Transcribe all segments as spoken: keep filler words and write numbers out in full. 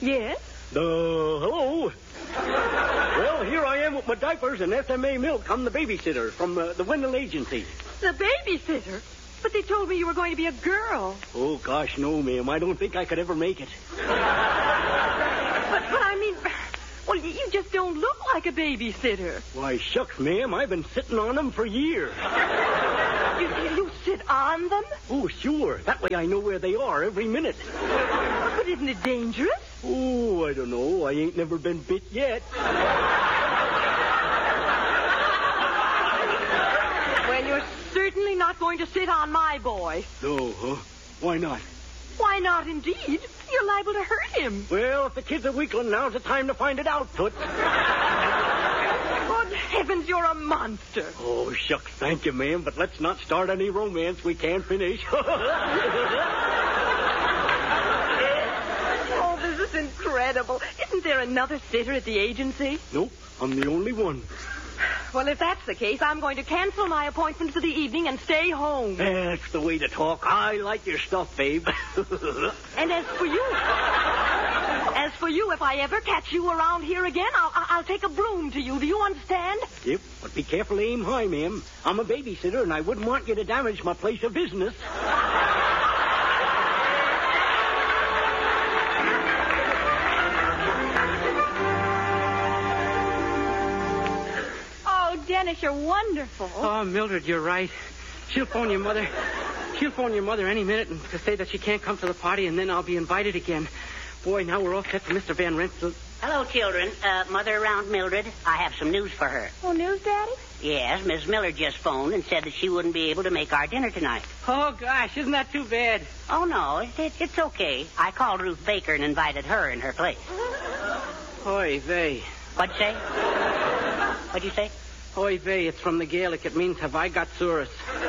Yes? Uh, hello. Well, here I am with my diapers and S M A milk. I'm the babysitter from uh, the Wendell Agency. The babysitter? But they told me you were going to be a girl. Oh, gosh, no, ma'am. I don't think I could ever make it. But, but I mean, well, you just don't look like a babysitter. Why, shucks, ma'am. I've been sitting on them for years. You, you sit on them? Oh, sure. That way I know where they are every minute. But isn't it dangerous? Oh, I don't know. I ain't never been bit yet. Well, you're certainly not going to sit on my boy. No, huh? Why not? Why not, indeed? You're liable to hurt him. Well, if the kid's a weakling, now's the time to find it out, Toots. Good heavens, you're a monster. Oh, shucks, thank you, ma'am, but let's not start any romance we can't finish. Oh, this is incredible. Isn't there another sitter at the agency? Nope, I'm the only one. Well, if that's the case, I'm going to cancel my appointment for the evening and stay home. That's the way to talk. I like your stuff, babe. And as for you, as for you, if I ever catch you around here again, I'll, I'll take a broom to you. Do you understand? Yep, but be careful to aim high, ma'am. I'm a babysitter, and I wouldn't want you to damage my place of business. Dennis, you're wonderful. Oh, Mildred, you're right. She'll phone your mother. She'll phone your mother any minute and to say that she can't come to the party, and then I'll be invited again. Boy, now we're all set for Mister Van Rensselaer. Hello, children. Uh, mother around Mildred. I have some news for her. Oh, news, Daddy? Yes, Miss Miller just phoned and said that she wouldn't be able to make our dinner tonight. Oh, gosh, isn't that too bad? Oh, no, it, it, it's okay. I called Ruth Baker and invited her in her place. Oy vey. What'd you say? What'd you say? Oy vey, it's from the Gaelic. It means, have I got Saurus?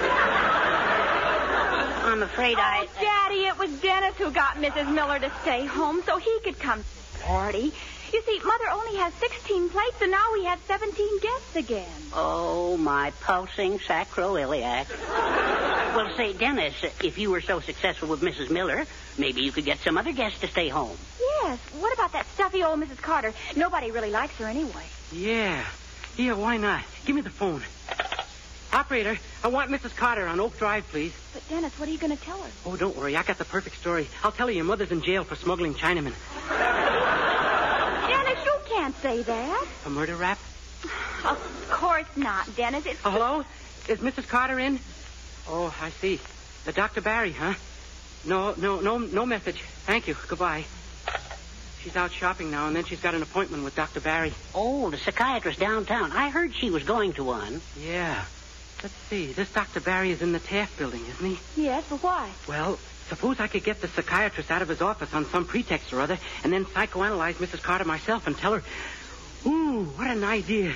I'm afraid oh, I... Oh, Daddy, it was Dennis who got Missus Miller to stay home so he could come to the party. You see, Mother only has sixteen plates, and now we have seventeen guests again. Oh, my pulsing sacroiliac. Well, say, Dennis, if you were so successful with Missus Miller, maybe you could get some other guests to stay home. Yes. What about that stuffy old Missus Carter? Nobody really likes her anyway. Yeah. Yeah, why not? Give me the phone. Operator, I want Missus Carter on Oak Drive, please. But, Dennis, what are you going to tell her? Oh, don't worry. I got the perfect story. I'll tell her your mother's in jail for smuggling Chinamen. Dennis, you can't say that. A murder rap? Of course not, Dennis. It's... Oh, hello? Is Missus Carter in? Oh, I see. The Doctor Barry, huh? No, no, no, no message. Thank you. Goodbye. She's out shopping now, and then she's got an appointment with Doctor Barry. Oh, the psychiatrist downtown. I heard she was going to one. Yeah. Let's see. This Doctor Barry is in the Taft building, isn't he? Yes, but why? Well, suppose I could get the psychiatrist out of his office on some pretext or other, and then psychoanalyze Missus Carter myself and tell her, ooh, what an idea.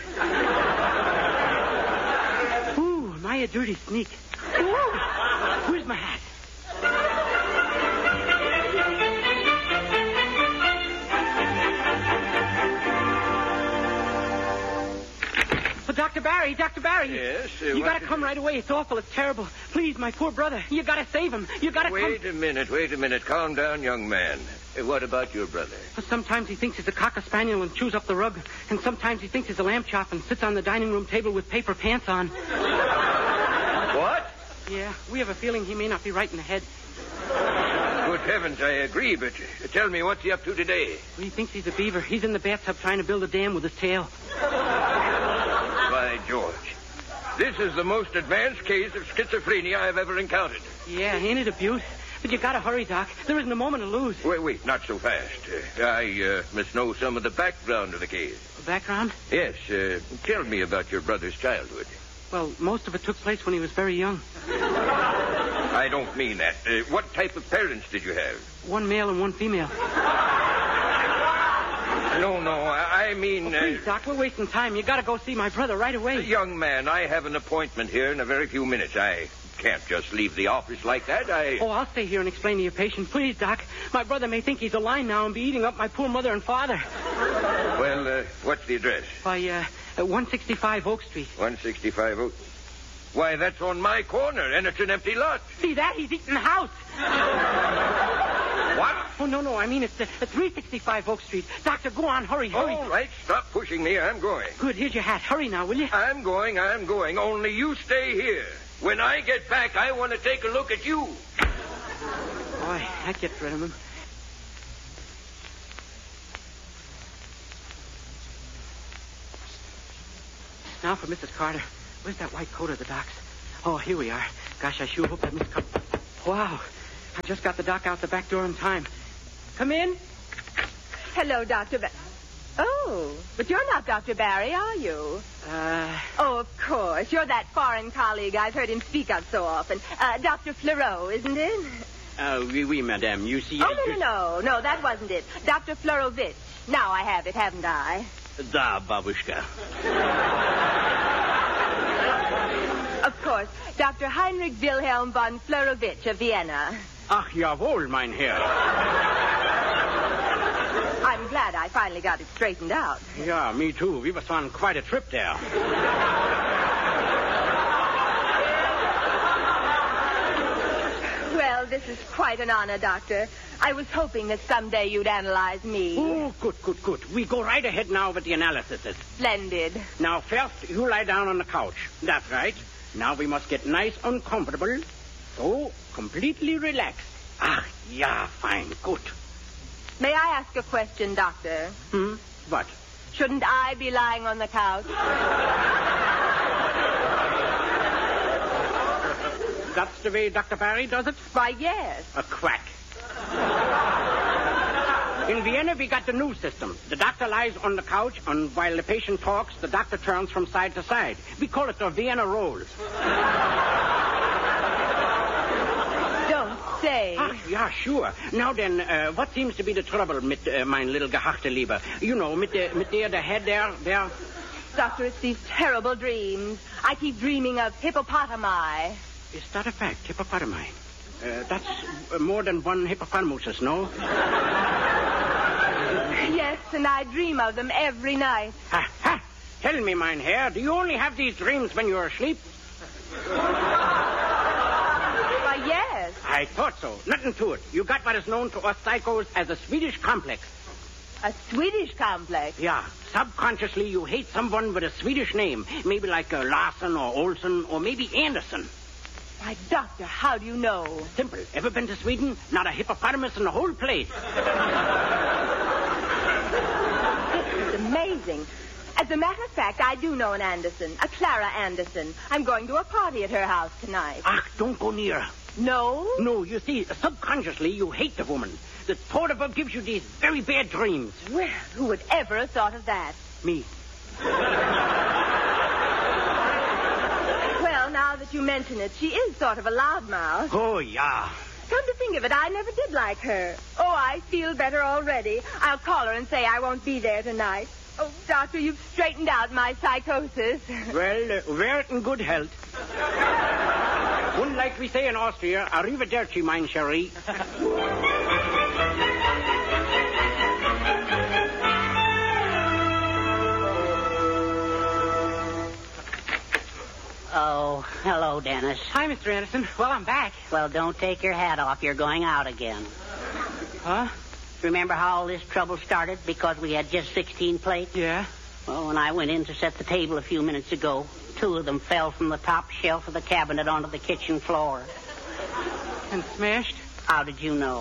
Ooh, am I a dirty sneak? Ooh, where's my hat? Doctor Barry, Doctor Barry. Yes? Uh, you got to come right away. It's awful. It's terrible. Please, my poor brother. You got to save him. You got to come. Wait a minute. Wait a minute. Calm down, young man. Uh, what about your brother? Well, sometimes he thinks he's a cocker spaniel and chews up the rug. And sometimes he thinks he's a lamb chop and sits on the dining room table with paper pants on. What? Yeah, we have a feeling he may not be right in the head. Good heavens, I agree, but uh, tell me, what's he up to today? Well, he thinks he's a beaver. He's in the bathtub trying to build a dam with his tail. By George. This is the most advanced case of schizophrenia I've ever encountered. Yeah, ain't it a beaut? But you gotta hurry, Doc. There isn't a moment to lose. Wait, wait, not so fast. Uh, I uh, must know some of the background of the case. The background? Yes, uh, tell me about your brother's childhood. Well, most of it took place when he was very young. I don't mean that. Uh, what type of parents did you have? One male and one female. No, no, I, I mean... Oh, please, uh, Doc, we're wasting time. You gotta go see my brother right away. Young man, I have an appointment here in a very few minutes. I can't just leave the office like that. I... Oh, I'll stay here and explain to your patient. Please, Doc. My brother may think he's alive now and be eating up my poor mother and father. Well, uh, what's the address? By, uh, one sixty-five Oak Street. one sixty-five Oak... Why, that's on my corner, and it's an empty lot. See that? He's eating the house. What? Oh, no, no. I mean, it's uh, three sixty-five Oak Street. Doctor, go on. Hurry, hurry. All right, stop pushing me. I'm going. Good. Here's your hat. Hurry now, will you? I'm going, I'm going. Only you stay here. When I get back, I want to take a look at you. Boy, that gets rid of him. Now for Missus Carter. Where's that white coat of the doc's? Oh, here we are. Gosh, I sure hope that Miss Carter... Wow. I just got the doc out the back door in time. Come in. Hello, Doctor Ba- Oh, but you're not Doctor Barry, are you? Uh... Oh, of course. You're that foreign colleague I've heard him speak of so often. Uh, Doctor Fleurot, isn't it? Uh, oui, oui, madame. You see... Oh, I no, just... no, no. No, that wasn't it. Doctor Fleurovitch. Now I have it, haven't I? Da, babushka. Of course. Doctor Heinrich Wilhelm von Fleurovitch of Vienna. Ach, jawohl, mein Herr. I'm glad I finally got it straightened out. Yeah, me too. We was on quite a trip there. Well, this is quite an honor, Doctor. I was hoping that someday you'd analyze me. Oh, good, good, good. We go right ahead now with the analysis. Splendid. Now, first, you lie down on the couch. That's right. Now we must get nice and comfortable. So, completely relaxed. Ah, yeah, fine, good. May I ask a question, Doctor? Hmm? What? Shouldn't I be lying on the couch? That's the way Doctor Barry does it? Why, yes. A quack. In Vienna, we got the new system. The doctor lies on the couch, and while the patient talks, the doctor turns from side to side. We call it the Vienna roll. Don't say. Ah, yeah, sure. Now then, uh, what seems to be the trouble mit uh, mein little gehachte Lieber? You know, mit, the, mit der, the head there, there. Doctor, it's these terrible dreams. I keep dreaming of hippopotami. Is that a fact, hippopotami? Uh, that's uh, more than one hippopotamus, no? Yes, and I dream of them every night. Ha, ha. Tell me, mein Herr, do you only have these dreams when you're asleep? Why, yes. I thought so. Nothing to it. You got what is known to us psychos as a Swedish complex. A Swedish complex. Yeah. Subconsciously, you hate someone with a Swedish name. Maybe like uh, Larson or Olsen or maybe Anderson. Why, Doctor, how do you know? Simple. Ever been to Sweden? Not a hippopotamus in the whole place. It's amazing. As a matter of fact, I do know an Anderson, a Clara Anderson. I'm going to a party at her house tonight. Ach, don't go near her. No? No, you see, subconsciously, you hate the woman. The thought of her gives you these very bad dreams. Well, who would ever have thought of that? Me. Well, now that you mention it, she is sort of a loudmouth. Oh, yeah. Come to think of it, I never did like her. Oh, I feel better already. I'll call her and say I won't be there tonight. Oh, Doctor, you've straightened out my psychosis. Well, uh, wear it in good health. Unlike we say in Austria, arrivederci, mein Cherie. Oh, hello, Dennis. Hi, Mister Anderson. Well, I'm back. Well, don't take your hat off. You're going out again. Huh? Remember how all this trouble started because we had just sixteen plates? Yeah. Well, when I went in to set the table a few minutes ago, two of them fell from the top shelf of the cabinet onto the kitchen floor. And smashed? How did you know?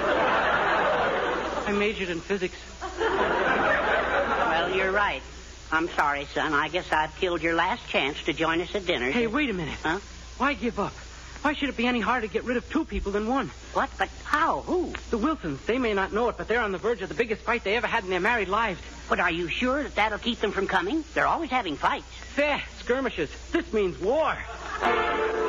I majored in physics. Well, you're right. I'm sorry, son. I guess I've killed your last chance to join us at dinner. Hey, wait a minute. Huh? Why give up? Why should it be any harder to get rid of two people than one? What? But how? Who? The Wilsons. They may not know it, but they're on the verge of the biggest fight they ever had in their married lives. But are you sure that that'll keep them from coming? They're always having fights. Fair skirmishes. This means war.